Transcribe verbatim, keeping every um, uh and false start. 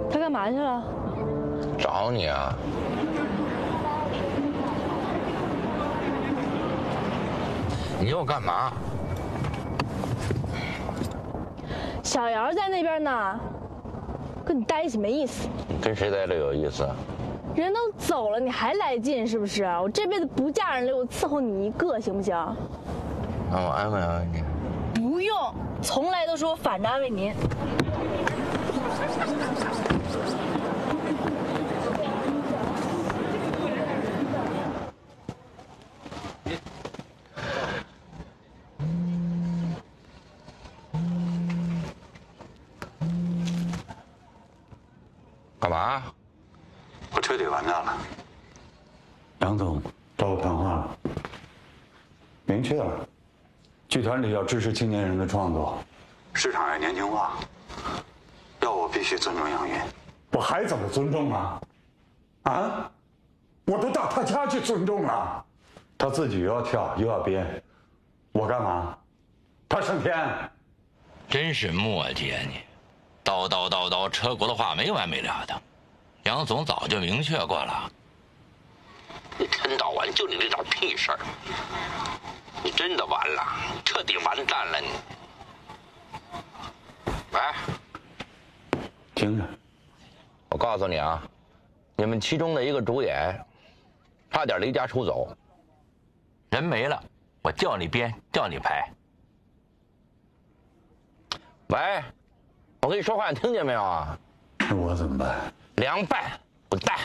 他干嘛去了？ 找你啊！你又干嘛？ 小姚在那边呢，跟你待一起没意思。 跟谁待着有意思？ 人都走了，你还来劲是不是？我这辈子不嫁人了，我伺候你一个行不行？ 那我安慰安慰你。 不用，从来都是我反着安慰您。 干嘛？ 我彻底完蛋了。杨总找我谈话了，明确了，剧团里要支持青年人的创作，市场要年轻化，要我必须尊重杨云。我还怎么尊重啊？啊？我都到他家去尊重了，他自己又要跳又要编，我干嘛？他升天。 真是磨叽啊你！叨叨叨叨，车轱辘话没完没了的。杨总早就明确过了。 你陈道完就你这点屁事儿，你真的完了，彻底完蛋了你。喂， 听着， 我告诉你啊，你们其中的一个主演，差点离家出走。 人没了，我叫你编，叫你拍。 喂，我跟你说话，你听见没有啊？ 那我怎么办？ 凉拌，滚蛋！